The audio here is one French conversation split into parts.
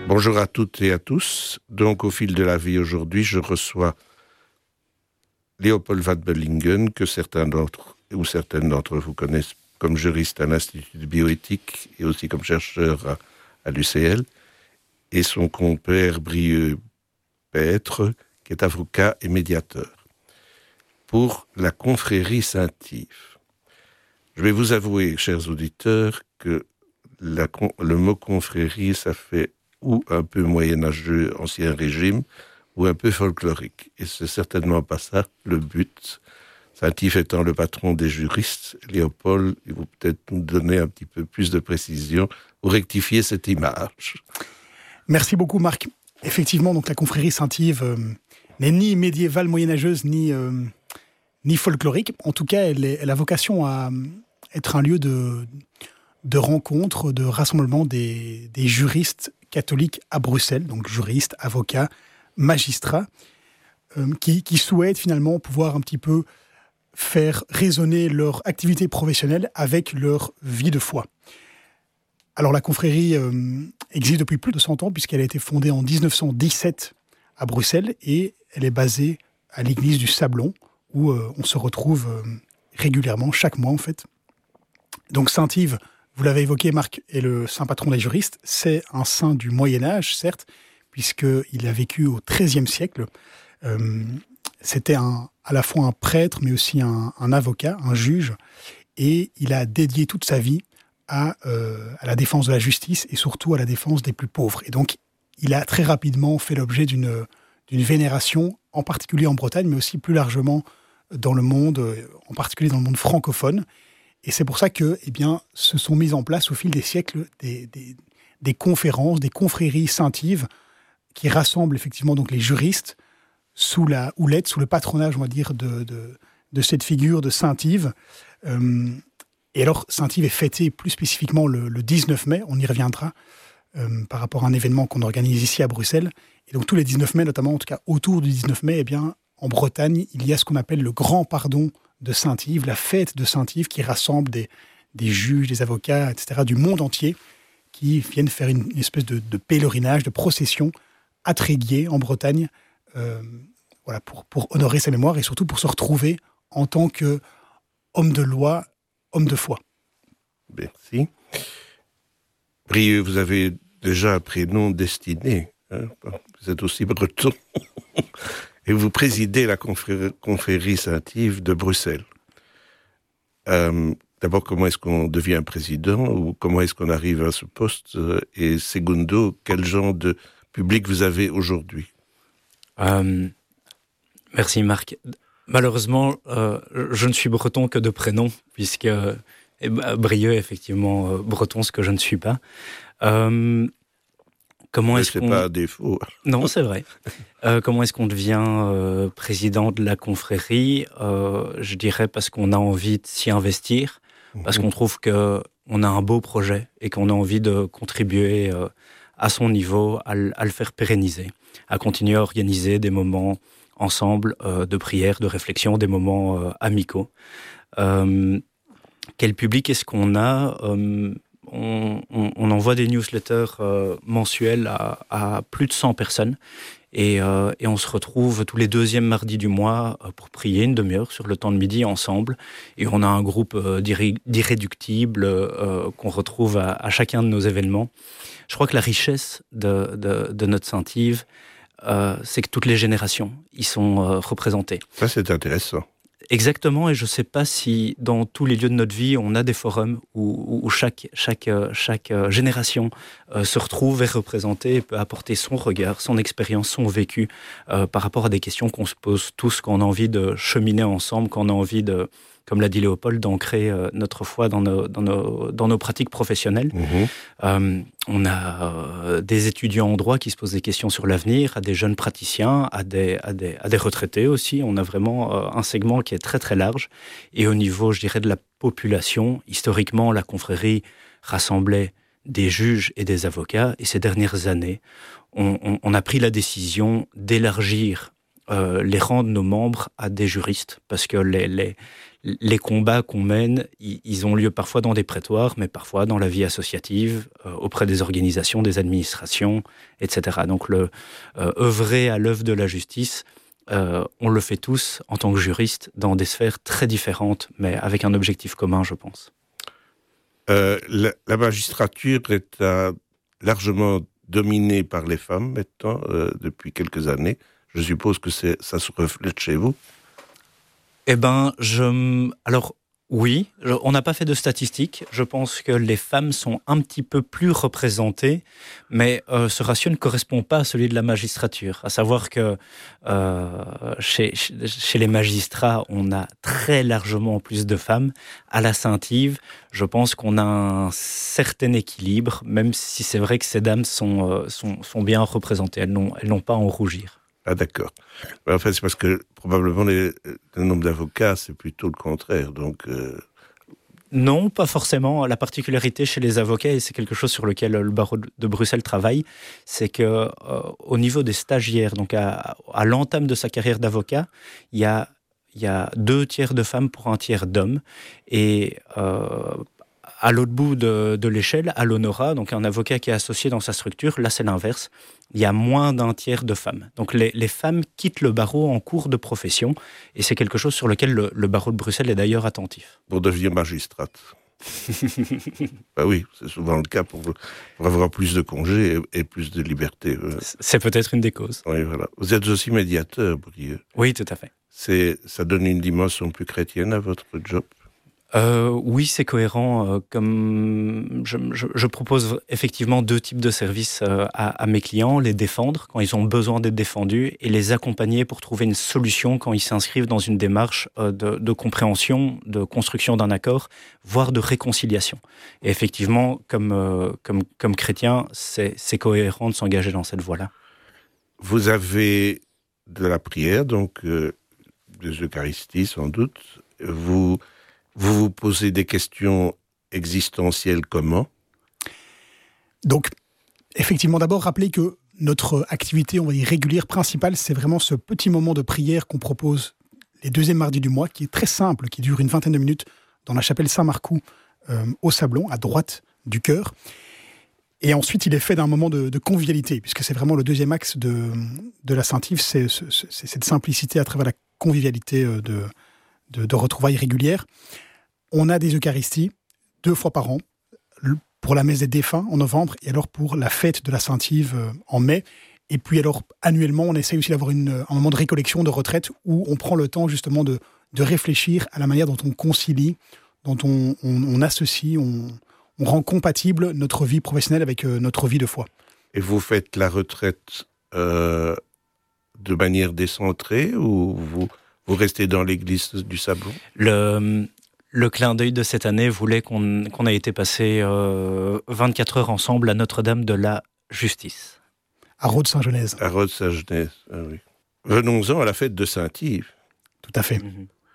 Bonjour à toutes et à tous. Donc, au fil de la vie aujourd'hui, je reçois Léopold Van Bellingen, que certaines d'entre vous connaissent comme juriste à l'Institut de bioéthique et aussi comme chercheur à l'UCL, et son compère Brieux Petre, qui est avocat et médiateur. Pour la confrérie Saint-Yves. Je vais vous avouer, chers auditeurs, que le mot confrérie, ça fait ou un peu moyenâgeux, ancien régime, ou un peu folklorique. Et c'est certainement pas ça le but. Saint-Yves étant le patron des juristes, Léopold, il faut peut-être nous donner un petit peu plus de précision pour rectifier cette image. Merci beaucoup, Marc. Effectivement, donc la confrérie Saint-Yves n'est ni médiévale moyenâgeuse, ni folklorique. En tout cas, elle a vocation à être un lieu de rencontre, de rassemblement des juristes catholiques à Bruxelles, donc juristes, avocats, magistrats, qui souhaitent finalement pouvoir un petit peu faire résonner leur activité professionnelle avec leur vie de foi. Alors la confrérie existe depuis plus de 100 ans puisqu'elle a été fondée en 1917 à Bruxelles et elle est basée à l'église du Sablon où on se retrouve régulièrement, chaque mois en fait. Donc Saint-Yves, vous l'avez évoqué, Marc, est le saint patron des juristes. C'est un saint du Moyen-Âge, certes, puisqu'il a vécu au XIIIe siècle. C'était à la fois un prêtre, mais aussi un avocat, un juge. Et il a dédié toute sa vie à la défense de la justice et surtout à la défense des plus pauvres. Et donc, il a très rapidement fait l'objet d'une vénération, en particulier en Bretagne, mais aussi plus largement dans le monde, en particulier dans le monde francophone. Et c'est pour ça que, se sont mises en place au fil des siècles des conférences, des confréries Saint-Yves qui rassemblent effectivement donc les juristes sous la houlette, sous le patronage, on va dire, de cette figure de Saint-Yves. Et alors, Saint-Yves est fêté plus spécifiquement le 19 mai, on y reviendra, par rapport à un événement qu'on organise ici à Bruxelles. Et donc tous les 19 mai, notamment en tout cas autour du 19 mai, en Bretagne, il y a ce qu'on appelle le Grand Pardon de Saint-Yves, la fête de Saint-Yves qui rassemble des juges, des avocats, etc., du monde entier, qui viennent faire une espèce de pèlerinage, de procession à Tréguier, en Bretagne, pour honorer sa mémoire et surtout pour se retrouver en tant qu'homme de loi, homme de foi. Merci. Brieux, vous avez déjà un prénom destiné. Vous êtes aussi breton. Et vous présidez la confrérie Saint-Yves de Bruxelles. D'abord, comment est-ce qu'on devient président ou comment est-ce qu'on arrive à ce poste? Et secondo, quel genre de public vous avez aujourd'hui? Merci Marc. Malheureusement, je ne suis breton que de prénom, puisque Brieux est effectivement breton, ce que je ne suis pas. Comment est-ce qu'on... pas un défaut. Non, c'est vrai. Comment est-ce qu'on devient président de la confrérie? Je dirais parce qu'on a envie de s'y investir, parce qu'on trouve qu'on a un beau projet et qu'on a envie de contribuer à son niveau, à le faire pérenniser, à continuer à organiser des moments ensemble de prière, de réflexion, des moments amicaux. Quel public est-ce qu'on a? On envoie des newsletters mensuels à plus de 100 personnes et on se retrouve tous les deuxièmes mardis du mois pour prier une demi-heure sur le temps de midi ensemble. Et on a un groupe d'irréductibles qu'on retrouve à chacun de nos événements. Je crois que la richesse de notre Saint-Yves, c'est que toutes les générations y sont représentées. Ça, c'est intéressant. Exactement, et je ne sais pas si dans tous les lieux de notre vie, on a des forums où chaque génération se retrouve et est représentée et peut apporter son regard, son expérience, son vécu par rapport à des questions qu'on se pose tous quand on a envie de cheminer ensemble, quand on a envie de, comme l'a dit Léopold, d'ancrer notre foi dans nos pratiques professionnelles. On a des étudiants en droit qui se posent des questions sur l'avenir, à des jeunes praticiens, à des retraités aussi. On a vraiment un segment qui est très très large. Et au niveau, je dirais, de la population, historiquement, la confrérie rassemblait des juges et des avocats. Et ces dernières années, on a pris la décision d'élargir les rangs de nos membres à des juristes, parce que les combats qu'on mène, ils ont lieu parfois dans des prétoires, mais parfois dans la vie associative, auprès des organisations, des administrations, etc. Donc, œuvrer à l'œuvre de la justice, on le fait tous en tant que juristes dans des sphères très différentes, mais avec un objectif commun, je pense. La magistrature est largement dominée par les femmes maintenant, depuis quelques années. Je suppose que ça se reflète chez vous. Eh bien, alors oui, on n'a pas fait de statistiques. Je pense que les femmes sont un petit peu plus représentées, mais ce ratio ne correspond pas à celui de la magistrature. À savoir que chez les magistrats, on a très largement plus de femmes. À la Saint-Yves, je pense qu'on a un certain équilibre, même si c'est vrai que ces dames sont bien représentées. Elles n'ont pas à en rougir. Ah d'accord. En fait, c'est parce que probablement le nombre d'avocats, c'est plutôt le contraire. Donc, Non, pas forcément. La particularité chez les avocats, et c'est quelque chose sur lequel le barreau de Bruxelles travaille, c'est que au niveau des stagiaires, donc à l'entame de sa carrière d'avocat, il y a 2/3 de femmes pour 1/3 d'hommes. Et à l'autre bout de l'échelle, à l'honorat, donc un avocat qui est associé dans sa structure, là c'est l'inverse. Il y a moins d'1/3 de femmes. Donc les femmes quittent le barreau en cours de profession, et c'est quelque chose sur lequel le barreau de Bruxelles est d'ailleurs attentif. pour devenir magistrate. Bah oui, c'est souvent le cas pour avoir plus de congés et plus de liberté. C'est peut-être une des causes. Oui, voilà. Vous êtes aussi médiateur, Brieux. Oui, tout à fait. Ça donne une dimension plus chrétienne à votre job. Oui, c'est cohérent. Comme je propose effectivement 2 types de services à mes clients, les défendre quand ils ont besoin d'être défendus et les accompagner pour trouver une solution quand ils s'inscrivent dans une démarche de compréhension, de construction d'un accord, voire de réconciliation. Et effectivement, comme chrétien, c'est cohérent de s'engager dans cette voie-là. Vous avez de la prière, donc des Eucharisties sans doute. Vous posez des questions existentielles comment ? Donc, effectivement, d'abord, rappeler que notre activité, on va dire, régulière, principale, c'est vraiment ce petit moment de prière qu'on propose les 2e mardis du mois, qui est très simple, qui dure une 20aine de minutes dans la chapelle Saint-Marcoux, au Sablon, à droite du chœur. Et ensuite, il est fait d'un moment de convivialité, puisque c'est vraiment le 2e axe de la Saint-Yves, c'est cette simplicité à travers la convivialité de retrouvailles régulières. On a des Eucharisties 2 fois par an, pour la messe des défunts en novembre, et alors pour la fête de la Saint-Yves en mai. Et puis alors, annuellement, on essaie aussi d'avoir un moment de récollection, de retraite, où on prend le temps justement de réfléchir à la manière dont on concilie, dont on associe, on rend compatible notre vie professionnelle avec notre vie de foi. Et vous faites la retraite de manière décentrée ou vous restez dans l'église du Sablon ? Le clin d'œil de cette année voulait qu'on ait été passer 24 heures ensemble à Notre-Dame de la Justice. À Rhodes-Saint-Genèse. À Rhodes-Saint-Genèse, ah oui. Venons-en à la fête de Saint-Yves. Tout à fait.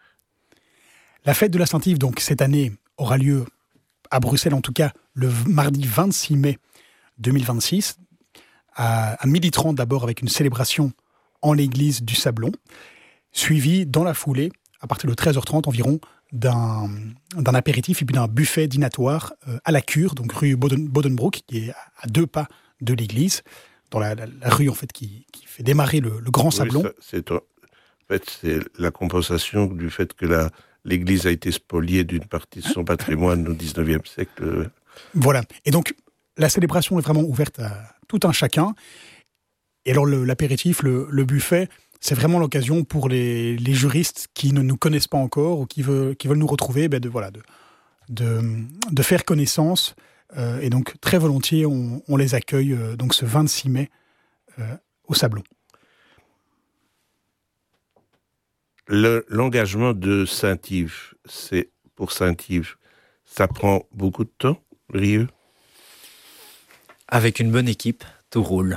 La fête de la Saint-Yves, donc, cette année, aura lieu à Bruxelles, en tout cas, le mardi 26 mai 2026, à 12h30 d'abord, avec une célébration en l'église du Sablon, suivie dans la foulée, à partir de 13h30 environ, d'un apéritif et puis d'un buffet dînatoire à la Cure, donc rue Bodenbroek, qui est à 2 pas de l'église, dans la rue en fait qui fait démarrer le Grand Sablon. Oui, c'est la compensation du fait que l'église a été spoliée d'une partie de son patrimoine au XIXe siècle. Voilà. Et donc, la célébration est vraiment ouverte à tout un chacun. Et alors, l'apéritif, le buffet, c'est vraiment l'occasion pour les juristes qui ne nous connaissent pas encore ou qui veulent nous retrouver, de faire connaissance. Et donc, très volontiers, on les accueille donc ce 26 mai au Sablon. L'engagement de Saint-Yves, pour Saint-Yves, ça prend beaucoup de temps, Brieux ? Avec une bonne équipe, tout roule.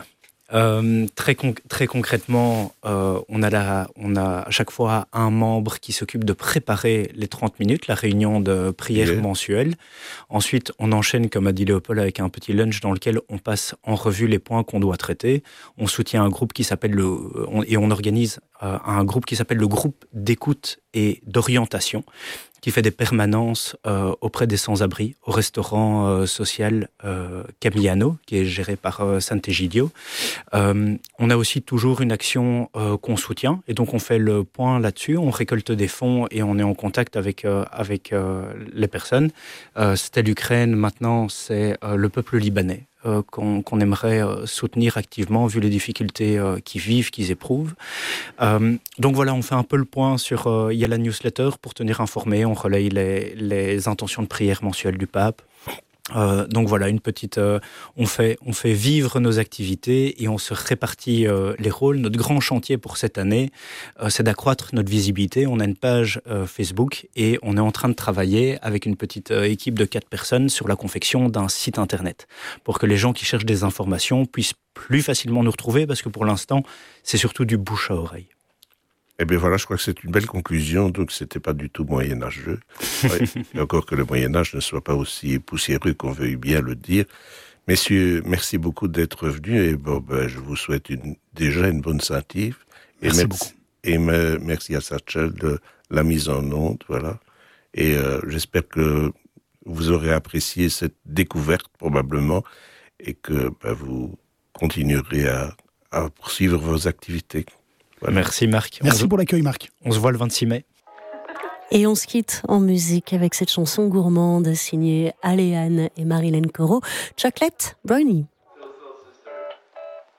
Très concrètement, on a à chaque fois un membre qui s'occupe de préparer les 30 minutes, la réunion de prière mensuelle. Ensuite, on enchaîne, comme a dit Léopold, avec un petit lunch dans lequel on passe en revue les points qu'on doit traiter. On soutient un groupe qui s'appelle on organise un groupe qui s'appelle le groupe d'écoute et d'orientation, qui fait des permanences auprès des sans-abri au restaurant social Camigliano, qui est géré par Sant'Egidio. On a aussi toujours une action qu'on soutient, et donc on fait le point là-dessus, on récolte des fonds et on est en contact avec les personnes. C'était l'Ukraine, maintenant c'est le peuple libanais. Qu'on aimerait soutenir activement vu les difficultés qu'ils vivent, qu'ils éprouvent. Donc voilà, on fait un peu le point sur... il y a la newsletter pour tenir informé, on relaye les intentions de prière mensuelles du pape. Donc voilà, une petite... on fait vivre nos activités et on se répartit les rôles. Notre grand chantier pour cette année, c'est d'accroître notre visibilité. On a une page Facebook et on est en train de travailler avec une petite équipe de 4 personnes sur la confection d'un site internet pour que les gens qui cherchent des informations puissent plus facilement nous retrouver, parce que pour l'instant, c'est surtout du bouche à oreille. Eh bien voilà, je crois que c'est une belle conclusion, donc c'était pas du tout moyenâgeux. Ouais, et encore que le Moyen-Âge ne soit pas aussi poussiéreux qu'on veuille bien le dire. Messieurs, merci beaucoup d'être venus, et je vous souhaite déjà une bonne Saint-Yves. Merci beaucoup. Et merci à Satchel de la mise en onde, voilà. Et j'espère que vous aurez apprécié cette découverte, probablement, et que vous continuerez à poursuivre vos activités. Voilà. Merci Marc. Merci pour l'accueil Marc. On se voit le 26 mai. Et on se quitte en musique avec cette chanson gourmande signée Aléane et Marilyn Corot, Chocolate Brownie.